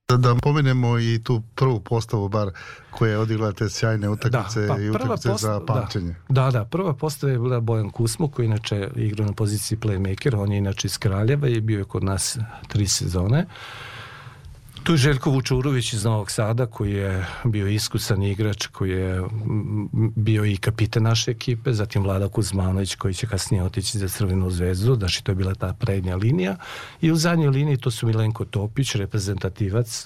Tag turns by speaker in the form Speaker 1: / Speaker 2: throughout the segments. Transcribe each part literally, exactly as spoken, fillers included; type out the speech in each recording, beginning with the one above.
Speaker 1: Da pomenemo i tu prvu postavu bar koja je odigla te sjajne utakmice, da, pa, i utakmice post... za pamćenje.
Speaker 2: Da, da, da, prva postava je bila Bojan Kusmo, koji inače igra na poziciji playmaker, on je inače iz Kraljeva i bio je kod nas tri sezone. Tu je Željko Vučurović iz Novog Sada, koji je bio iskusan igrač, koji je bio i kapitan naše ekipe, zatim Vlada Kuzmanović, koji će kasnije otići za Crvenu zvezdu, znači to je bila ta prednja linija, i u zadnjoj liniji to su Milenko Topić, reprezentativac,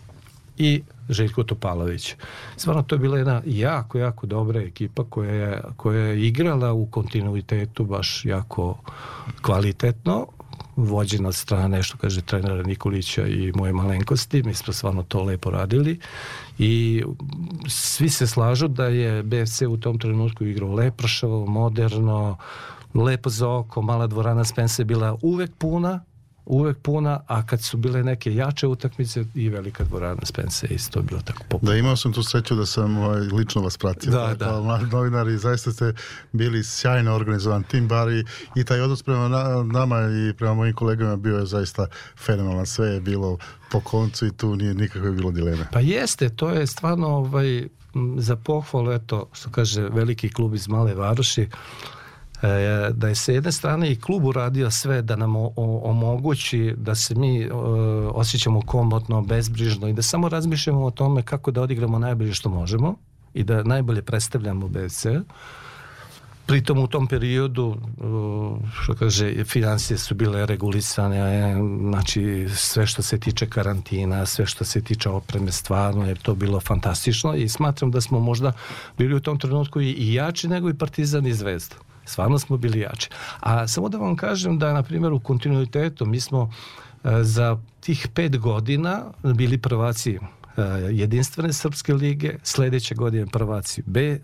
Speaker 2: i Željko Topalović. Stvarno to je bila jedna jako, jako dobra ekipa koja je, koja je igrala u kontinuitetu baš jako kvalitetno, vođena od strane, što kaže, trenera Nikolića i moje malenkosti. Mi smo stvarno to lepo radili i svi se slažu da je B F C u tom trenutku igrao lepršavo, moderno, lepo za oko, mala dvorana Spence je bila uvek puna, uvek puna, a kad su bile neke jače utakmice i velika dvorana Spence je isto bilo tako popularno.
Speaker 1: Da, imao sam tu sreću da sam ovaj, lično vas pratio. Da, da. Kao mladi novinari, zaista ste bili sjajno organizovan tim, bar i, i taj odnos prema na, nama i prema mojim kolegama bio je zaista fenomenalan. Sve je bilo po koncu i tu nije nikakve bilo dileme.
Speaker 2: Pa jeste, to je stvarno ovaj, za pohvalu, eto, što kaže veliki klub iz Male Varoši, da je sa jedne strane i klub uradio sve da nam o, o, omogući da se mi o, osjećamo komotno, bezbrižno i da samo razmišljamo o tome kako da odigramo najbolje što možemo i da najbolje predstavljamo B F C. Pritom u tom periodu, što kaže, financije su bile regulisane, znači sve što se tiče karantina, sve što se tiče opreme, stvarno je to bilo fantastično i smatram da smo možda bili u tom trenutku i, i jači nego i Partizan i Zvezda. Stvarno smo bili jači. A samo da vam kažem da, na primjer, u kontinuitetu mi smo e, za tih pet godina bili prvaci e, jedinstvene Srpske lige, sljedeće godine prvaci B, e,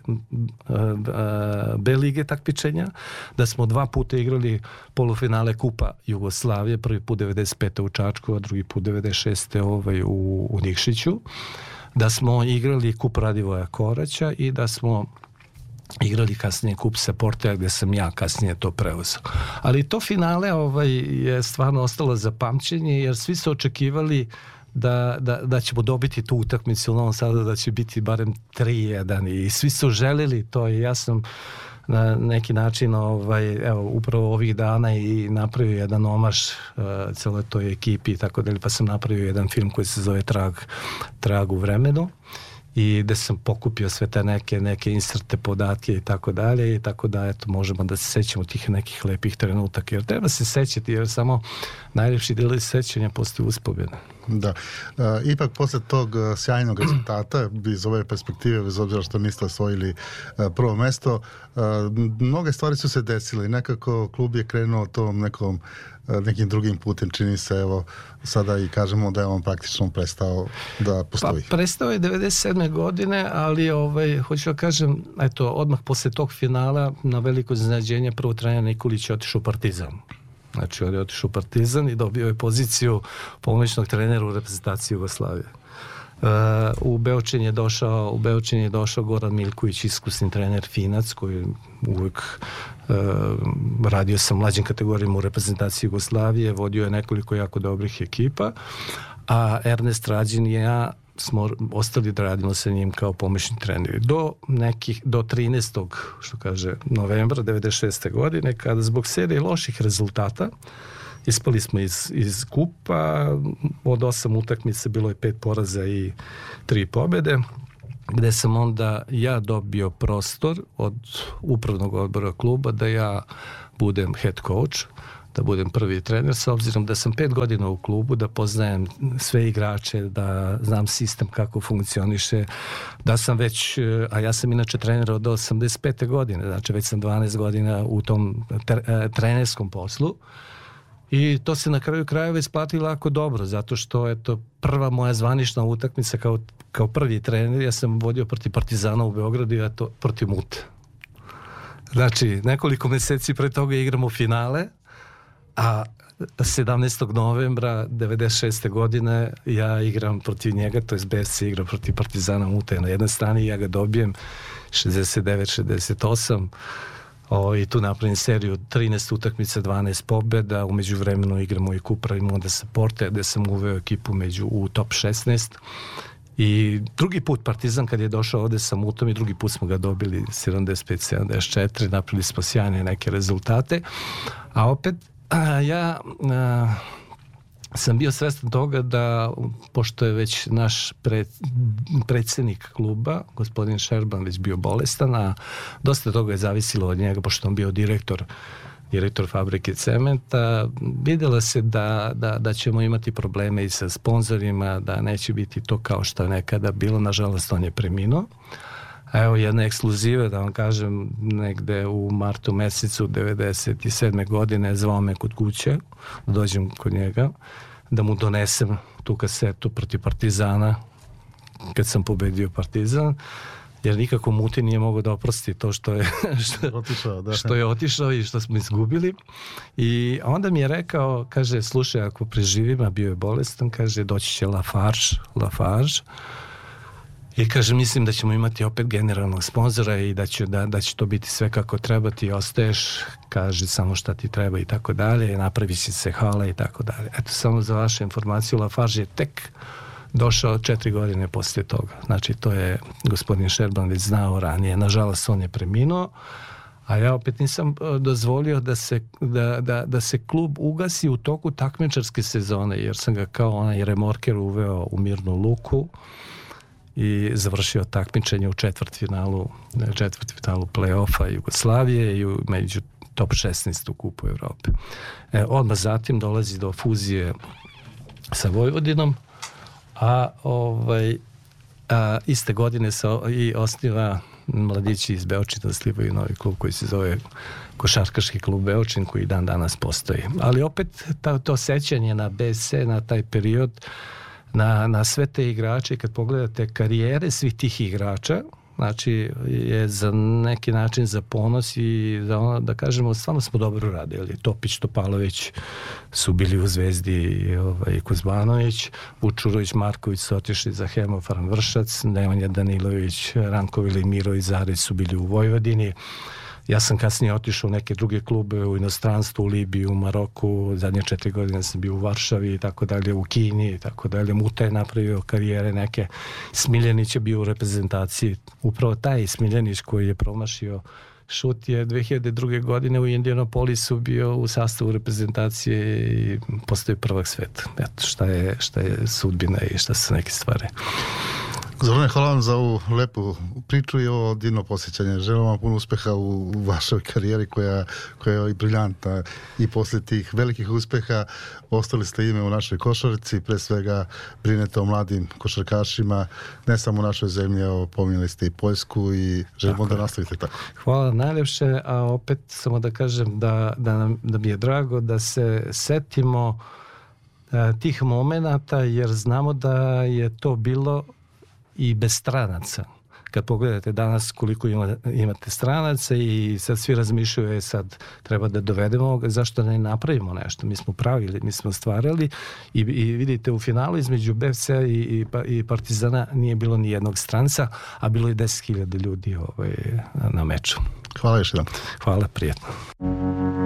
Speaker 2: B lige takmičenja, da smo dva puta igrali polufinale Kupa Jugoslavije, prvi put devedeset pete u Čačku, a drugi put devedeset šeste ovaj u, u Nikšiću, da smo igrali Kup Radivoja Koraća i da smo igrali kasnije kup sa Portea gdje sam ja kasnije to preuzeo. Ali to finale ovaj, je stvarno ostalo za pamćenje jer svi su očekivali da, da, da ćemo dobiti tu utakmicu u Novom Sadu, da će biti barem tri jedan i svi su želeli to i ja sam na neki način ovaj, evo, upravo ovih dana i napravio jedan omaž uh, celoj toj ekipi i tako dalje, pa sam napravio jedan film koji se zove Trag, Trag u vremenu i gde sam pokupio sve te neke, neke inserte, podatke i tako dalje i tako da eto možemo da se sećamo tih nekih lepih trenutaka jer treba se sećati jer samo najljepši deli sećanja postoji uspomene.
Speaker 1: Da, e, ipak posle tog sjajnog rezultata iz ove perspektive, bez obzira što niste osvojili e, prvo mesto, e, mnoge stvari su se desile i nekako klub je krenuo tom nekom nekim drugim putem, čini se, evo sada i kažemo da je on praktično prestao da postoji.
Speaker 2: Pa prestao je devedeset sedme godine, ali ovaj, hoću da kažem, eto, odmah posle tog finala na veliko iznenađenje prvo trener Nikolić je otišao u Partizan. Znači on je otišao u Partizan i dobio je poziciju pomoćnog trenera u reprezentaciji Jugoslavije. Uh, u Beočin je došao u Beočin je došao Goran Miljković, iskusni trener Finac koji uvijek uh, radio sa mlađim kategorijama u reprezentaciji Jugoslavije, vodio je nekoliko jako dobrih ekipa, a Ernest Rađin i ja smo ostali da radimo sa njim kao pomoćni treneri do nekih, do trinaestog što kaže novembra devedeset šeste godine kada zbog serije loših rezultata ispali smo iz, iz kupa, od osam utakmica bilo je pet poraza i tri pobjede, gde sam onda ja dobio prostor od upravnog odbora kluba da ja budem head coach, da budem prvi trener, s obzirom da sam pet godina u klubu, da poznajem sve igrače, da znam sistem kako funkcioniše, da sam već, a ja sam inače trener od osamdeset pete godine, znači već sam dvanaest godina u tom trenerskom poslu. I to se na kraju krajeva isplatilo jako dobro, zato što je to prva moja zvanična utakmica kao, kao prvi trener, ja sam vodio protiv Partizana u Beogradu i ja to protiv Mute. Znači, nekoliko meseci pre toga igramo finale, a sedamnaestog novembra devedeset šeste godine ja igram protiv njega, to je B F C igra protiv Partizana Mute na jednoj strani i ja ga dobijem šezdeset devet šezdeset osam. O, i tu napravim seriju trinaest utakmica, dvanaest pobjeda, umeđu vremenu igramo i kup Raimonda Saporte, gde sam uveo ekipu među, u top šesnaest. I drugi put Partizan kad je došao ovde sam u tom i drugi put smo ga dobili sedamdeset pet sedamdeset četiri, napravili smo sjajne neke rezultate, a opet a, ja a, sam bio svestan toga da, pošto je već naš pred, predsjednik kluba, gospodin Šerban, već bio bolestan, a dosta toga je zavisilo od njega, pošto on bio direktor direktor fabrike cementa, vidjela se da, da, da ćemo imati probleme i sa sponzorima, da neće biti to kao što je nekada bilo. Nažalost, on je preminuo. A evo jedna ekskluziva, da vam kažem, negde u martu mesecu devedeset sedme godine zvao me kod kuće, da dođem kod njega, da mu donesem tu kasetu protiv Partizana, kad sam pobedio Partizan, jer nikako Muti nije mogao da oprosti to što je što,
Speaker 1: otišao, da.
Speaker 2: što je otišao i što smo izgubili. I onda mi je rekao, kaže, slušaj, ako preživim, a bio je bolestan, kaže, doći će Lafarge, Lafarge. I kaže, mislim da ćemo imati opet generalnog sponzora i da će, da, da će to biti sve kako treba, ti ostaješ, kaže samo šta ti treba i tako dalje, napravi će se hala i tako dalje. Eto, samo za vašu informaciju, Lafarge je tek došao četiri godine poslije toga. Znači, to je gospodin Šerban već znao ranije. Nažalost, on je preminuo, a ja opet nisam dozvolio da se, da, da, da se klub ugasi u toku takmičarske sezone, jer sam ga kao onaj remorker uveo u mirnu luku i završio takmičenje u četvrtfinalu, četvrtfinalu play-offa Jugoslavije i među top šesnaest u Kupu Evrope. E, odmah zatim dolazi do fuzije sa Vojvodinom, a ovaj a, iste godine se i osniva mladići iz Beočina, slivaju novi klub koji se zove Košarkaški klub Beočin, koji dan danas postoji. Ali opet ta, to sećanje na B S, na taj period, na, na sve te igrače, kad pogledate karijere svih tih igrača, znači je za neki način za ponos i za ono, da kažemo, stvarno smo dobro radili. Topić, Topalović su bili u Zvezdi, ovaj, Kuzmanović, Vučurović, Marković su otišli za Hemofarm Vršac, Nemanja Danilović, Ranko Velimirović, Zarić su bili u Vojvodini. Ja sam kasnije otišao u neke druge klube u inostranstvu, u Libiji, u Maroku, zadnje četiri godine sam bio u Varšavi i tako dalje, u Kini i tako dalje. Muta je napravio karijere neke. Smiljanić je bio u reprezentaciji. Upravo taj Smiljanić koji je promašio šut je dve hiljade druge. godine u Indianapolisu bio u sastavu reprezentacije i postao prvak sveta. Eto šta je, šta je sudbina i šta su neke stvari.
Speaker 1: Zorane, hvala vam za ovu lepu priču i ovo divno posjećanje. Želim vam puno uspeha u vašoj karijeri koja, koja je i briljantna. I poslije tih velikih uspeha ostali ste ime u našoj košarci, pre svega brinete o mladim košarkašima, ne samo u našoj zemlji, evo, pominjali ste i Poljsku i želimo da nastavite tako.
Speaker 2: Hvala najljepše, a opet samo da kažem da, da, nam, da mi je drago da se setimo a, tih momenata, jer znamo da je to bilo i bez stranaca. Kad pogledate danas koliko ima, imate stranaca i sad svi razmišljaju, je sad treba da dovedemo, zašto ne napravimo nešto? Mi smo pravili, mi smo stvarali i, i vidite u finalu između B F C-a i, i, i Partizana nije bilo ni jednog stranca, a bilo je deset hiljada ljudi ovaj, na meču.
Speaker 1: Hvala još jedan.
Speaker 2: Hvala, prijetno.